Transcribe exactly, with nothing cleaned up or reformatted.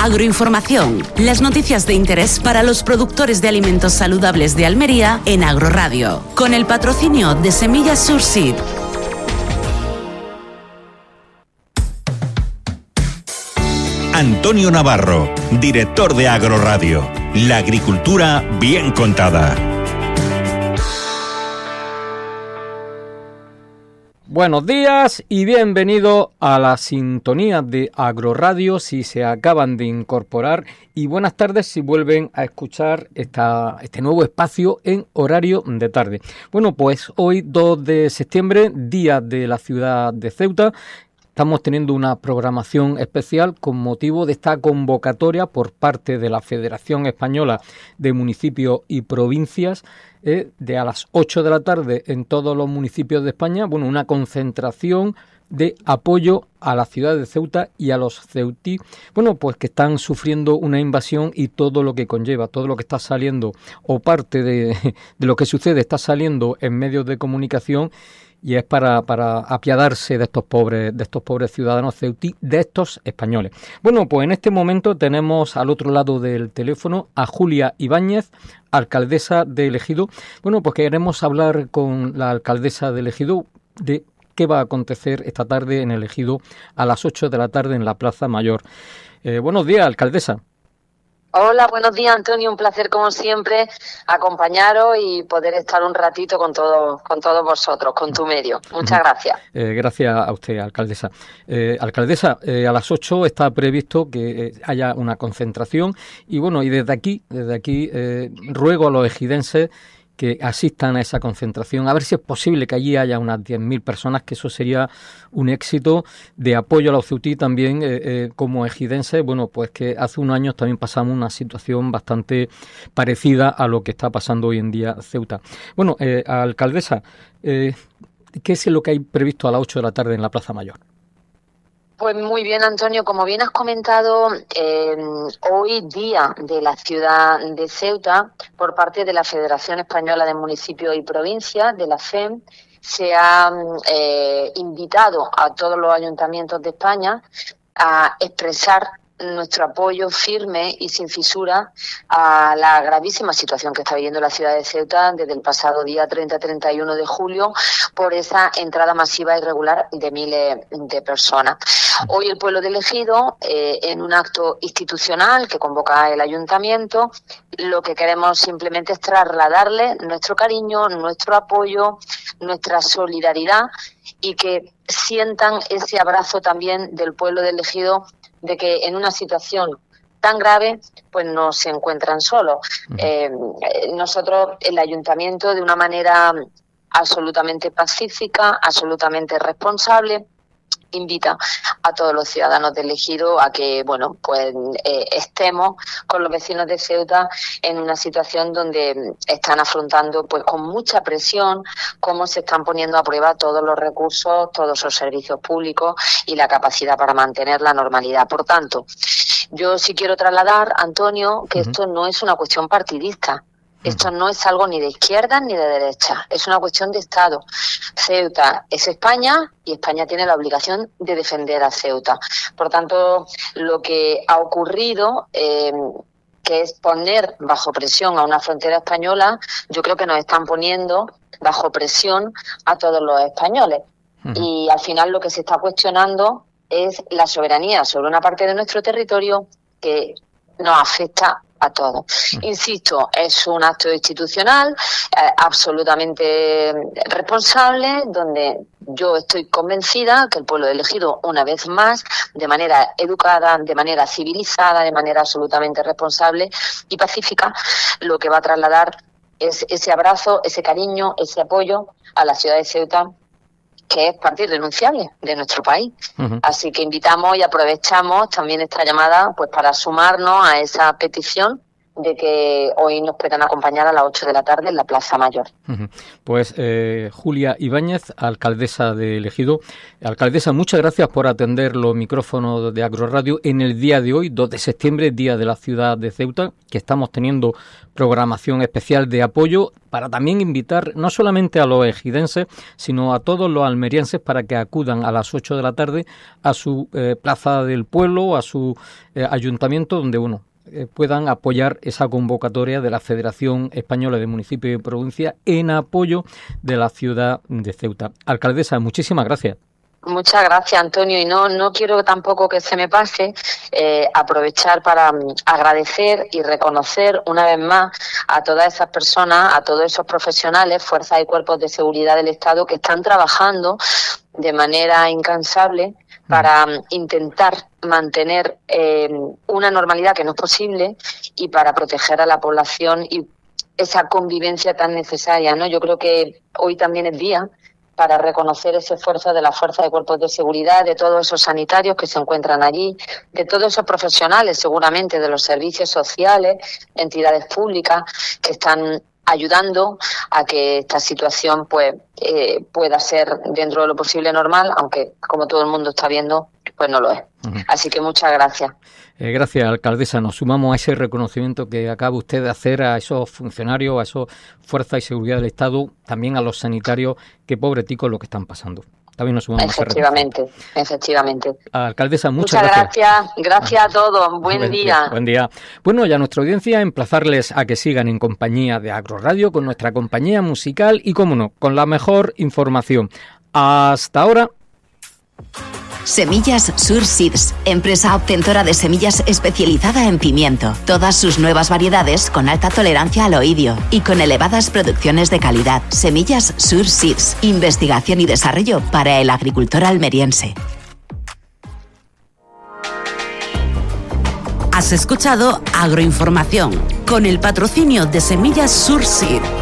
Agroinformación, las noticias de interés para los productores de alimentos saludables de Almería en Agroradio, con el patrocinio de Semillas Surseed. Antonio Navarro, director de Agroradio. La agricultura bien contada. Buenos días y bienvenidos a la sintonía de Agroradio si se acaban de incorporar, y buenas tardes si vuelven a escuchar esta, este nuevo espacio en horario de tarde. Bueno, pues hoy dos de septiembre, día de la ciudad de Ceuta, estamos teniendo una programación especial con motivo de esta convocatoria por parte de la Federación Española de Municipios y Provincias, eh, de a las ocho de la tarde en todos los municipios de España, bueno, una concentración de apoyo a la ciudad de Ceuta y a los ceutí, bueno, pues que están sufriendo una invasión y todo lo que conlleva, todo lo que está saliendo, o parte de, de lo que sucede está saliendo en medios de comunicación. Y es para, para apiadarse de estos pobres, de estos pobres ciudadanos ceutí, de estos españoles. Bueno, pues en este momento tenemos al otro lado del teléfono a Julia Ibáñez, alcaldesa de El Ejido. Bueno, pues queremos hablar con la alcaldesa de El Ejido de qué va a acontecer esta tarde en El Ejido a las ocho de la tarde en la Plaza Mayor. Eh, buenos días, alcaldesa. Hola, buenos días, Antonio. Un placer, como siempre, acompañaros y poder estar un ratito con todos con todos vosotros, con tu medio. Muchas gracias. Eh, gracias a usted, alcaldesa. Eh, alcaldesa, eh, a las ocho está previsto que eh, haya una concentración y, bueno, y desde aquí, desde aquí eh, ruego a los ejidenses que asistan a esa concentración, a ver si es posible que allí haya unas diez mil personas, que eso sería un éxito de apoyo a los ceutí también, eh, eh, como ejidenses. Bueno, pues que hace unos años también pasamos una situación bastante parecida a lo que está pasando hoy en día Ceuta. Bueno, eh, alcaldesa, eh, ¿qué es lo que hay previsto a las ocho de la tarde en la Plaza Mayor? Pues muy bien, Antonio, como bien has comentado, eh, hoy día de la ciudad de Ceuta, por parte de la Federación Española de Municipios y Provincias, de la F E M, se ha eh, invitado a todos los ayuntamientos de España a expresar nuestro apoyo firme y sin fisura a la gravísima situación que está viviendo la ciudad de Ceuta desde el pasado día treinta a treinta y uno de julio por esa entrada masiva irregular de miles de personas. Hoy el pueblo de El Ejido, eh, en un acto institucional que convoca el ayuntamiento, lo que queremos simplemente es trasladarle nuestro cariño, nuestro apoyo, nuestra solidaridad, y que sientan ese abrazo también del pueblo de El Ejido, de que en una situación tan grave pues no se encuentran solos. Uh-huh. Eh, nosotros, el ayuntamiento, de una manera absolutamente pacífica, absolutamente responsable, invita a todos los ciudadanos del Ejido a que, bueno, pues eh, estemos con los vecinos de Ceuta en una situación donde están afrontando, pues con mucha presión, cómo se están poniendo a prueba todos los recursos, todos los servicios públicos y la capacidad para mantener la normalidad. Por tanto, yo sí quiero trasladar, Antonio, que uh-huh. esto no es una cuestión partidista. Esto no es algo ni de izquierda ni de derecha, es una cuestión de Estado. Ceuta es España y España tiene la obligación de defender a Ceuta. Por tanto, lo que ha ocurrido, eh, que es poner bajo presión a una frontera española, yo creo que nos están poniendo bajo presión a todos los españoles. Uh-huh. Y al final lo que se está cuestionando es la soberanía sobre una parte de nuestro territorio que nos afecta a todos. Insisto, es un acto institucional eh, absolutamente responsable, donde yo estoy convencida que el pueblo de El Ejido, una vez más, de manera educada, de manera civilizada, de manera absolutamente responsable y pacífica, lo que va a trasladar es ese abrazo, ese cariño, ese apoyo a la ciudad de Ceuta, que es parte irrenunciable de nuestro país. Uh-huh. Así que invitamos y aprovechamos también esta llamada pues para sumarnos a esa petición de que hoy nos puedan acompañar a las ocho de la tarde en la Plaza Mayor. Pues eh, Julia Ibáñez, alcaldesa de Ejido. Alcaldesa, muchas gracias por atender los micrófonos de Agroradio en el día de hoy, dos de septiembre, Día de la Ciudad de Ceuta, que estamos teniendo programación especial de apoyo para también invitar no solamente a los ejidenses, sino a todos los almerienses para que acudan a las ocho de la tarde a su eh, plaza del pueblo, a su eh, ayuntamiento, donde uno Eh, puedan apoyar esa convocatoria de la Federación Española de Municipios y Provincias en apoyo de la ciudad de Ceuta. Alcaldesa, muchísimas gracias. Muchas gracias, Antonio, y no no quiero tampoco que se me pase eh, aprovechar para um, agradecer y reconocer una vez más a todas esas personas, a todos esos profesionales, fuerzas y cuerpos de seguridad del Estado que están trabajando de manera incansable para um, intentar mantener eh, una normalidad que no es posible y para proteger a la población y esa convivencia tan necesaria, ¿no? Yo creo que hoy también es día para reconocer ese esfuerzo de las fuerzas de cuerpos de seguridad, de todos esos sanitarios que se encuentran allí, de todos esos profesionales, seguramente, de los servicios sociales, entidades públicas, que están ayudando a que esta situación pues eh, pueda ser dentro de lo posible normal, aunque como todo el mundo está viendo, pues no lo es. Uh-huh. Así que muchas gracias. Eh, gracias, alcaldesa. Nos sumamos a ese reconocimiento que acaba usted de hacer a esos funcionarios, a esos fuerzas y seguridad del Estado, también a los sanitarios, que pobreticos lo que están pasando. También nos sumamos efectivamente, a efectivamente. Alcaldesa, muchas, muchas gracias. gracias. Gracias a todos. Buen, buen día. día. Buen día. Bueno, y a nuestra audiencia, emplazarles a que sigan en compañía de Agroradio, con nuestra compañía musical y, cómo no, con la mejor información. Hasta ahora. Semillas Sur Seeds, empresa obtentora de semillas especializada en pimiento. Todas sus nuevas variedades con alta tolerancia al oidio y con elevadas producciones de calidad. Semillas Sur Seeds, investigación y desarrollo para el agricultor almeriense. Has escuchado Agroinformación con el patrocinio de Semillas Sur Seeds.